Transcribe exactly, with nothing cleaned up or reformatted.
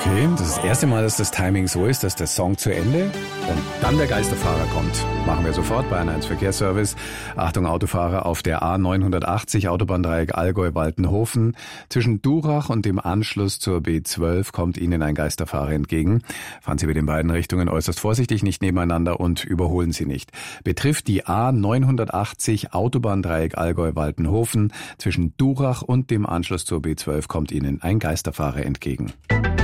Okay, das ist das erste Mal, dass das Timing so ist, dass der Song zu Ende und dann der Geisterfahrer kommt. Machen wir sofort bei eins Verkehrsservice. Achtung Autofahrer auf der A neunhundertachtzig Autobahndreieck Allgäu-Waltenhofen. Zwischen Durach und dem Anschluss zur B zwölf kommt Ihnen ein Geisterfahrer entgegen. Fahren Sie mit den beiden Richtungen äußerst vorsichtig, nicht nebeneinander und überholen Sie nicht. Betrifft die A neunhundertachtzig Autobahndreieck Allgäu-Waltenhofen. Zwischen Durach und dem Anschluss zur B zwölf kommt Ihnen ein Geisterfahrer entgegen.